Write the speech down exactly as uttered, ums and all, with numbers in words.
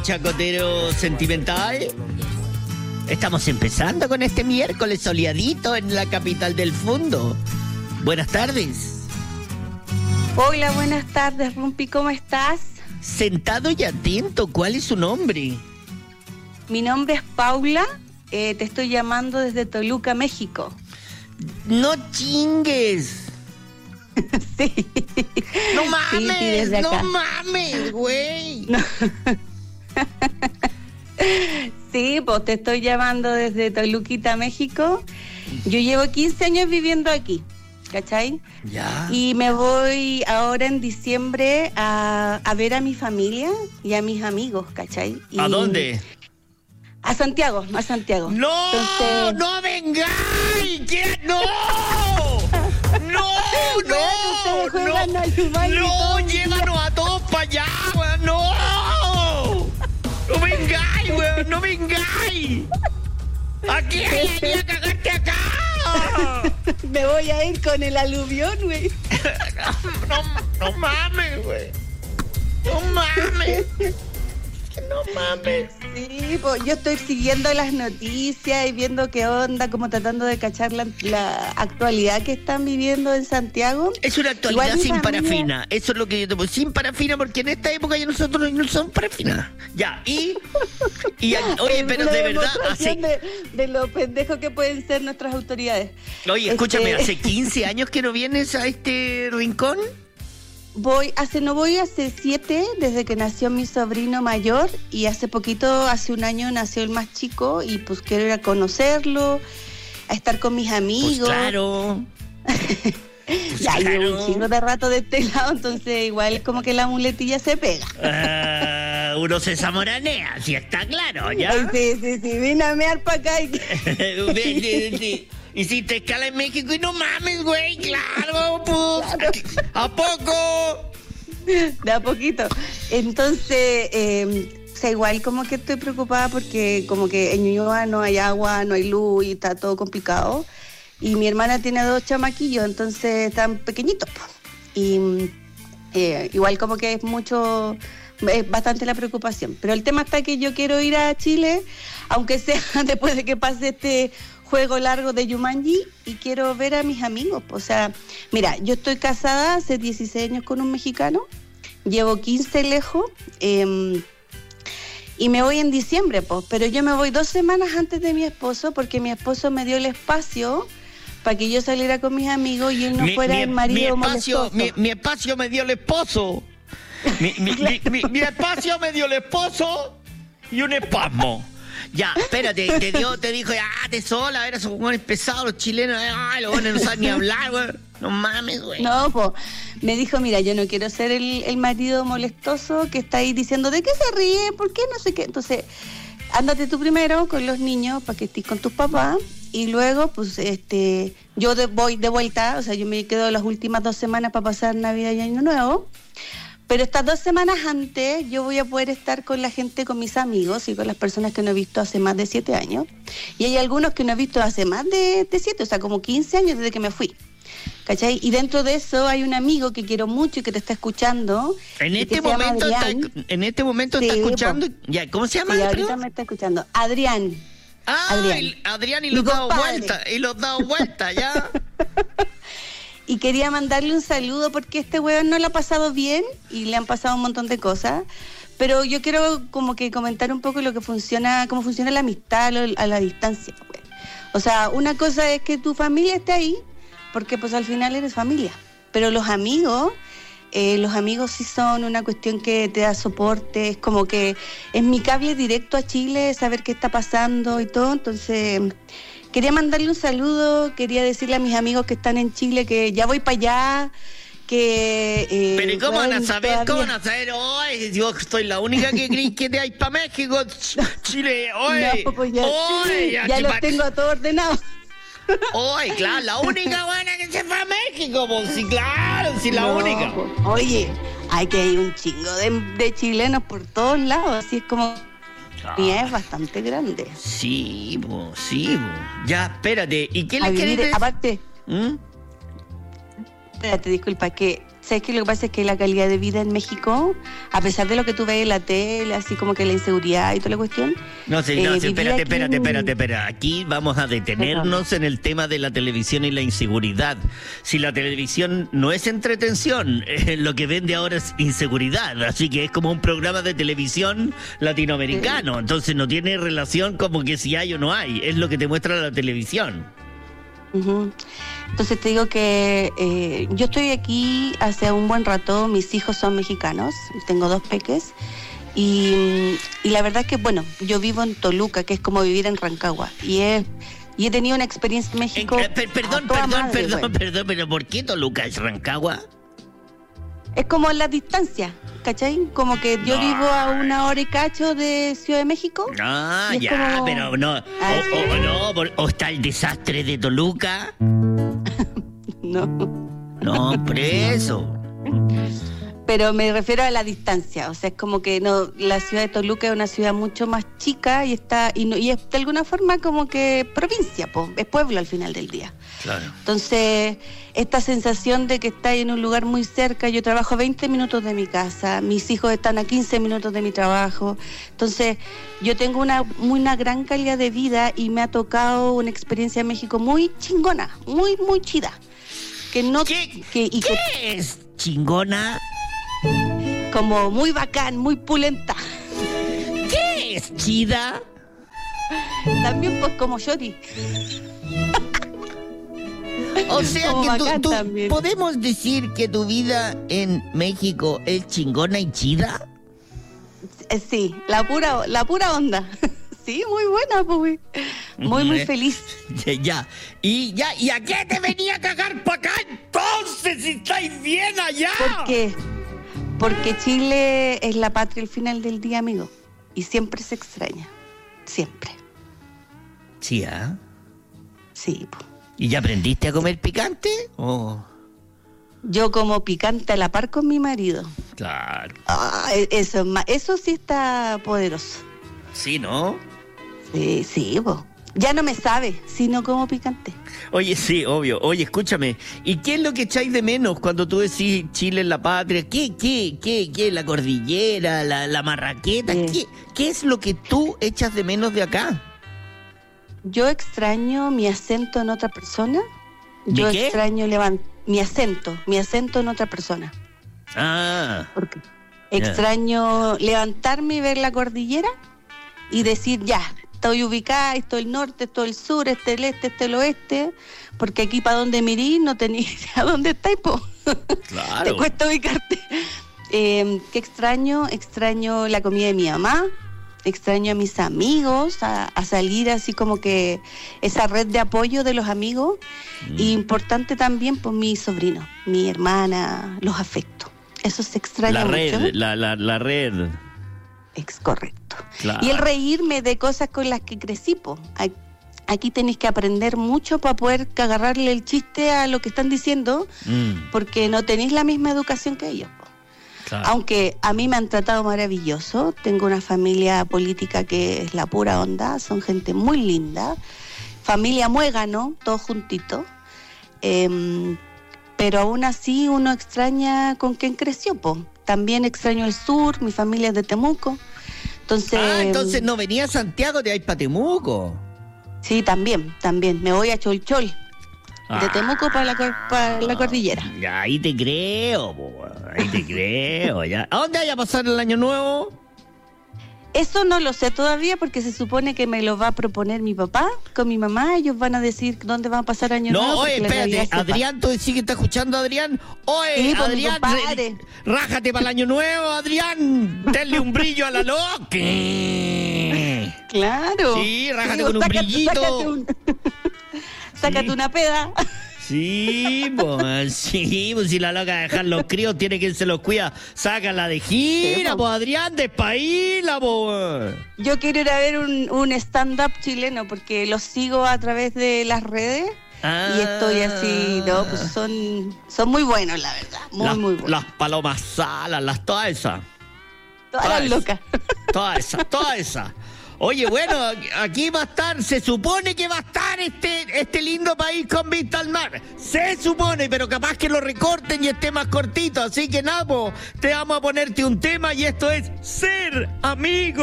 chacotero sentimental. Estamos empezando con este miércoles soleadito en la capital del fondo. Buenas tardes. Hola, buenas tardes, Rumpi, ¿cómo estás? Sentado y atento, ¿cuál es su nombre? Mi nombre es Paula, eh, te estoy llamando desde Toluca, México. No chingues. Sí. No mames, sí, sí, no mames, güey. No. Sí, pues te estoy llamando desde Toluquita, México. Yo llevo quince años viviendo aquí, ¿cachai? Ya. Y me voy ahora en diciembre a, a ver a mi familia y a mis amigos, ¿cachai? Y ¿A dónde? A Santiago, a Santiago. ¡No! Entonces... ¡No vengáis! ¿Qué? ¡No! ¡No! ¡No! Bueno, ¡No! ¡No! ¡No! ¡Llévanos a todos para allá, weón! ¡No! ¡No vengáis, weón! ¡No vengáis! ¡Aquí hay a cagarte acá! Me voy a ir con el aluvión, güey. No, no mames, güey. No mames. No mames. Sí, pues yo estoy siguiendo las noticias y viendo qué onda, como tratando de cachar la, la actualidad que están viviendo en Santiago. Es una actualidad Igual sin familia... parafina. Eso es lo que yo te pongo. Sin parafina, porque en esta época ya nosotros no somos parafina. Ya, y... y oye, pero de verdad... Hace... De, de lo pendejo que pueden ser nuestras autoridades. Oye, escúchame, este... ¿hace quince años que no vienes a este rincón? Voy, hace no voy hace siete, desde que nació mi sobrino mayor, y hace poquito, hace un año nació el más chico, y pues quiero ir a conocerlo, a estar con mis amigos. Pues claro. Pues ya claro. llevo un chingo de rato de este lado, entonces igual como que la muletilla se pega. Uh, uno se zamoranea, si está claro, ¿ya? Sí, sí, sí, vine a mear para acá. Y... Hiciste escala en México y no mames, güey, claro, pues. Claro. ¿A poco? De a poquito. Entonces, eh, o sea, igual como que estoy preocupada porque como que en Ñuñoa no hay agua, no hay luz y está todo complicado. Y mi hermana tiene dos chamaquillos, entonces están pequeñitos. Y eh, igual como que es mucho... es bastante la preocupación. Pero el tema está que yo quiero ir a Chile, aunque sea después de que pase este... juego largo de Jumanji, y quiero ver a mis amigos. O sea, mira, yo estoy casada hace dieciséis años con un mexicano, llevo quince lejos, eh, y me voy en diciembre, pues, pero yo me voy dos semanas antes de mi esposo, porque mi esposo me dio el espacio para que yo saliera con mis amigos y él no mi, fuera mi, el marido mi espacio, molestoso. Mi, mi espacio me dio el esposo. Mi, mi, mi, mi, mi espacio me dio el esposo y un espasmo. Ya, espérate, te dio, te dijo, ya, te sola, eres un güey pesado, los chilenos, ay, los buenos no saben ni hablar, güey. No mames, güey. No, pues, me dijo, mira, yo no quiero ser el, el marido molestoso que está ahí diciendo, ¿de qué se ríe? ¿Por qué? No sé qué. Entonces, ándate tú primero con los niños para que estés con tus papás, y luego, pues, este, yo de, voy de vuelta, o sea, yo me quedo las últimas dos semanas para pasar Navidad y Año Nuevo. Pero estas dos semanas antes yo voy a poder estar con la gente, con mis amigos y con las personas que no he visto hace más de siete años. Y hay algunos que no he visto hace más de, de siete, o sea, como quince años desde que me fui. ¿Cachai? Y dentro de eso hay un amigo que quiero mucho y que te está escuchando. En este momento está, en este momento sí, está escuchando. Po. Ya, ¿cómo se llama? Sí, ahorita me está escuchando. Adrián. Ah, Adrián, Adrián y los dado vuelta, y los dado vuelta, ya. Y quería mandarle un saludo porque este weón no lo ha pasado bien y le han pasado un montón de cosas. Pero yo quiero como que comentar un poco lo que funciona, cómo funciona la amistad a la distancia, weón. O sea, una cosa es que tu familia esté ahí, porque pues al final eres familia. Pero los amigos, eh, los amigos sí son una cuestión que te da soporte, es como que es mi cable directo a Chile, saber qué está pasando y todo, entonces... Quería mandarle un saludo, quería decirle a mis amigos que están en Chile que ya voy para allá, que... Eh, Pero ¿y cómo van a saber? Todavía... ¿Cómo van a saber? Hoy yo soy la única que creí que te hay para México, Chile, hoy. No, pues ya, hoy, ya, ya los tengo todo ordenado. Hoy, claro, la única buena que se fue a México, pues sí, claro, sí, la no, única. Pues, oye, hay que ir un chingo de, de chilenos por todos lados, así es como... Y es bastante grande. Sí, bo, sí, bo. Ya, espérate. ¿Y qué le quieres decir? Aparte, ¿Mm? espérate, disculpa, que ¿sabes qué? Lo que pasa es que la calidad de vida en México, a pesar de lo que tú ves en la tele, así como que la inseguridad y toda la cuestión... No, sí, eh, no, sí, vivir espérate, aquí espérate, en- espérate, espérate. Aquí vamos a detenernos en el tema de la televisión y la inseguridad. Si la televisión no es entretención, eh, lo que vende ahora es inseguridad. Así que es como un programa de televisión latinoamericano. Entonces no tiene relación como que si hay o no hay. Es lo que te muestra la televisión. Ujú. Entonces te digo que eh, yo estoy aquí hace un buen rato, mis hijos son mexicanos, tengo dos peques, y, y la verdad es que, bueno, yo vivo en Toluca, que es como vivir en Rancagua, y he, y he tenido una experiencia en México... En- eh, per- perdón, a toda perdón, madre, perdón, güey. perdón, pero ¿por qué Toluca es Rancagua? Es como la distancia, ¿cachai? Como que yo No. vivo a una hora y cacho de Ciudad de México. Ah, Y es ya, como- pero no. Ah, O, o- o no, por- o está el desastre de Toluca. No. No, preso. Pero me refiero a la distancia, o sea, es como que no, la ciudad de Toluca es una ciudad mucho más chica y está y, no, y es de alguna forma como que provincia, po, es pueblo al final del día. Claro. Entonces, esta sensación de que estás en un lugar muy cerca, yo trabajo a veinte minutos de mi casa, mis hijos están a quince minutos de mi trabajo, entonces yo tengo una, una gran calidad de vida y me ha tocado una experiencia en México muy chingona, muy, muy chida. Que no, ¿Qué, que, y que ¿Qué es chingona? como muy bacán, muy pulenta. ¿Qué es chida? También pues como Shori. O sea Como que tú, bacán tú- también. podemos decir que tu vida en México es chingona y chida. Eh, Sí, la pura, la pura onda. Sí, muy buena, pues. güey. Muy, muy Eh. feliz. Ya, ya. Y ya, ¿y a qué te venía a cagar para acá entonces si estáis bien allá? ¿Por qué? Porque Chile es la patria al final del día, amigo. Y siempre se extraña. Siempre. Sí, ¿ah? Sí, pues. ¿Y ya aprendiste a comer picante? Oh, Yo como picante a la par con mi marido. claro. Ah, e- eso, es ma- eso sí está poderoso. Sí, ¿no? Sí, sí, pues. Ya no me sabe si no como picante. Oye, sí, obvio. Oye, escúchame. ¿Y qué es lo que echáis de menos cuando tú decís Chile es la patria? ¿Qué, qué, qué, qué? ¿La cordillera? ¿La, la marraqueta? Sí. ¿Qué, ¿Qué es lo que tú echas de menos de acá? Yo extraño mi acento en otra persona. Yo ¿Mi qué? extraño levan- mi acento, mi acento en otra persona. Ah, Porque extraño levantarme y ver la cordillera y decir, ya, estoy ubicada, esto es el norte, esto es el sur, este es el este, este es el oeste, porque aquí para donde mirís no tenés idea dónde estáis, po. claro. Te cuesta ubicarte. Eh, ¿Qué extraño? Extraño la comida de mi mamá, extraño a mis amigos, a, a salir así como que esa red de apoyo de los amigos. Mm. Y importante también, pues mi sobrino, mi hermana, los afectos. Eso se extraña La mucho. red, la, la, la red. Es correcto. Claro. Y el reírme de cosas con las que crecí, po. A- Aquí tenéis que aprender mucho para poder agarrarle el chiste a lo que están diciendo, Mm, porque no tenéis la misma educación que ellos, po. claro. Aunque a mí me han tratado maravilloso, tengo una familia política que es la pura onda, son gente muy linda, familia muégano, todos juntitos, em, pero aún así uno extraña con quién creció, po. También extraño el sur, mi familia es de Temuco, entonces... Ah, entonces no venía a Santiago de Aipatemuco. Sí, también, también, me voy a Cholchol, de Ah. Temuco para la, cor- para la cordillera. Ya, ahí te creo, po, ahí te creo, ya. ¿A dónde vaya a pasar el año nuevo? Eso no lo sé todavía porque se supone que me lo va a proponer mi papá con mi mamá. Ellos van a decir dónde van a pasar año nuevo. No, oye, porque la espérate, realidad se Adrián, ¿tú sí que estás escuchando, Adrián? Oye, Sí, pues, mi Adrián, compadre. re- rájate para el año nuevo, Adrián. Denle un brillo a la loca. va. Claro. Sí, rájate Digo, con un sácate- brillito. Sácate, un- sácate Sí. una peda. Sí, pues, sí, pues si la loca de dejar los críos tiene quien se los cuida, sácala de gira, Sí, pues Adrián, despaíla, pues. Yo quiero ir a ver un, un stand-up chileno porque los sigo a través de las redes. Ah. Y estoy así, no, pues son, son muy buenos, la verdad. Muy, las, muy buenos. Las palomas salas, las todas esas. Todas todas las esas. locas. Todas esas, todas esas. Oye, bueno, aquí va a estar, se supone que va a estar este, este lindo país con vista al mar. Se supone, pero capaz que lo recorten y esté más cortito. Así que nada, po, te vamos a ponerte un tema y esto es Ser Amigo.